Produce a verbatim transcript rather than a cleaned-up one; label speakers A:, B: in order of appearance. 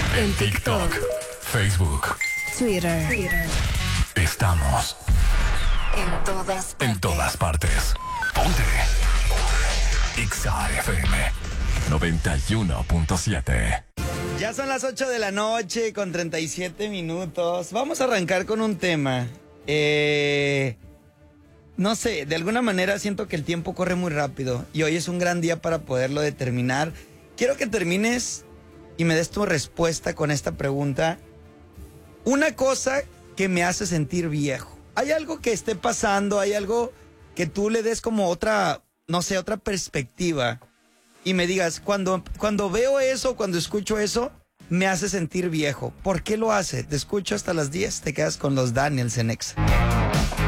A: En TikTok, Facebook,
B: Twitter. Twitter.
A: Estamos
B: En todas partes.
A: en todas partes. Ponte X A F M noventa y uno punto siete.
C: Ya son las ocho de la noche con treinta y siete minutos. Vamos a arrancar con un tema. Eh, no sé, de alguna manera siento que el tiempo corre muy rápido y hoy es un gran día para poderlo determinar. Quiero que termines y me des tu respuesta con esta pregunta. Una cosa que me hace sentir viejo. ¿Hay algo que esté pasando? ¿Hay algo que tú le des como otra, no sé, otra perspectiva? Y me digas, cuando, cuando veo eso, cuando escucho eso, me hace sentir viejo. ¿Por qué lo hace? Te escucho hasta las diez, te quedas con los Daniels en Exa.